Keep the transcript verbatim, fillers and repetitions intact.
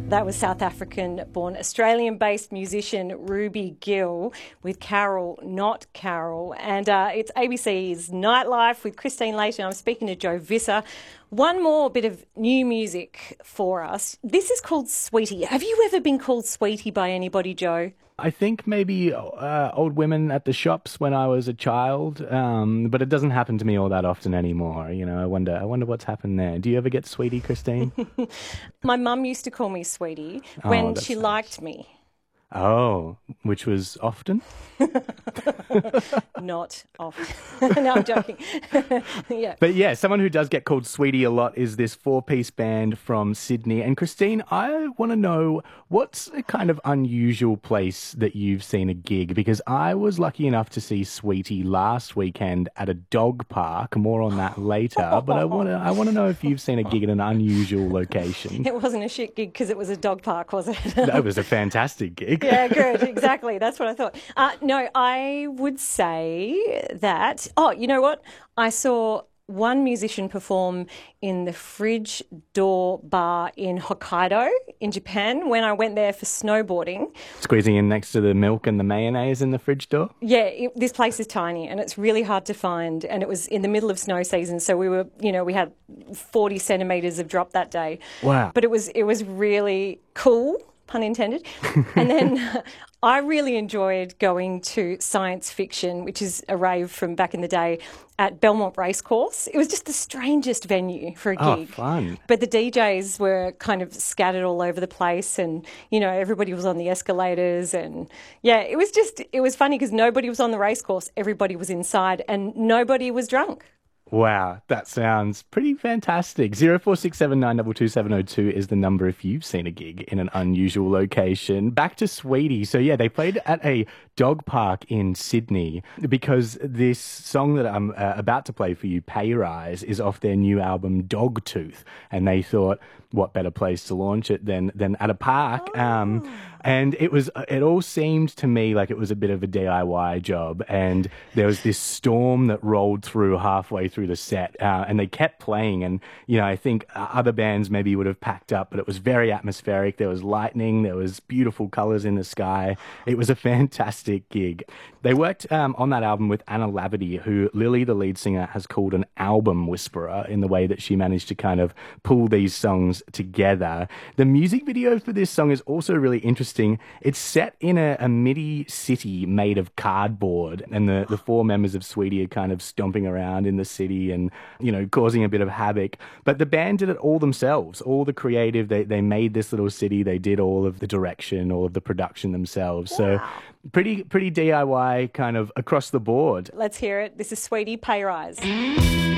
That was South African-born Australian-based musician Ruby Gill with Carol, Not Carol. And uh, it's A B C's Nightlife with Christine Layton. I'm speaking to Joe Visser. One more bit of new music for us. This is called Sweetie. Have you ever been called Sweetie by anybody, Joe? I think maybe uh, old women at the shops when I was a child, um, but it doesn't happen to me all that often anymore. You know, I wonder, I wonder what's happened there. Do you ever get Sweetie, Christine? My mum used to call me Sweetie when Oh, she that's liked me. Oh, which was often? Not often. No, I'm joking. Yeah. But yeah, someone who does get called Sweetie a lot is this four-piece band from Sydney. And Christine, I want to know, what's a kind of unusual place that you've seen a gig? Because I was lucky enough to see Sweetie last weekend at a dog park. More on that later. But I want to I want to know if you've seen a gig at an unusual location. It wasn't a shit gig because it was a dog park, was it? That was a fantastic gig. Yeah, good. Exactly. That's what I thought. Uh, no, I would say that, oh, you know what? I saw one musician perform in the Fridge Door Bar in Hokkaido in Japan when I went there for snowboarding. Squeezing in next to the milk and the mayonnaise in the fridge door? Yeah, it, this place is tiny and it's really hard to find, and it was in the middle of snow season, so we were, you know, we had forty centimetres of drop that day. Wow. But it was it was really cool, pun intended. And then I really enjoyed going to Science Fiction, which is a rave from back in the day, at Belmont Racecourse. It was just the strangest venue for a gig. Oh, fun. But the D Js were kind of scattered all over the place, and, you know, everybody was on the escalators. And, yeah, it was just, it was funny because nobody was on the racecourse. Everybody was inside and nobody was drunk. Wow, that sounds pretty fantastic. zero four six seven nine two two seven zero two is the number if you've seen a gig in an unusual location. Back to Sweetie. So, yeah, they played at a dog park in Sydney because this song that I'm uh, about to play for you, Pay Rise, is off their new album Dogtooth. And they thought, what better place to launch it than, than at a park? Oh. Um, and it was, it all seemed to me like it was a bit of a D I Y job. And there was this storm that rolled through halfway through the set, uh, and they kept playing. And, you know, I think other bands maybe would have packed up, but it was very atmospheric. There was lightning, there was beautiful colors in the sky. It was a fantastic gig. They worked um, on that album with Anna Lavity, who Lily, the lead singer, has called an album whisperer in the way that she managed to kind of pull these songs together. The music video for this song is also really interesting. It's set in a, a MIDI city made of cardboard, and the, the four members of Sweetie are kind of stomping around in the city and, you know, causing a bit of havoc. But the band did it all themselves, all the creative. They, they made this little city. They did all of the direction, all of the production themselves. Wow. So pretty, pretty D I Y kind of across the board. Let's hear it. This is Sweetie, Pay Rise.